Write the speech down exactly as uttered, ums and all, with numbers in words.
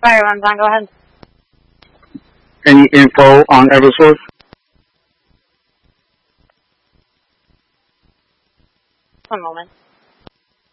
Fire Ramzan, go ahead. Any info on Eversource? One moment.